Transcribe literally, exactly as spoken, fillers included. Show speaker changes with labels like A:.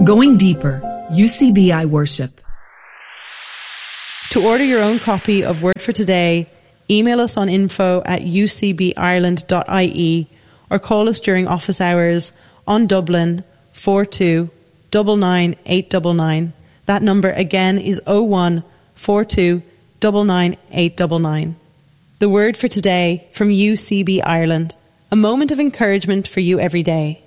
A: Going deeper, U C B I Worship.
B: To order your own copy of Word for Today, email us on info at u c b ireland dot i e or call us during office hours on Dublin four two nine nine eight nine nine. That number again is oh one four two nine nine eight nine nine. The Word for Today from U C B Ireland. A moment of encouragement for you every day.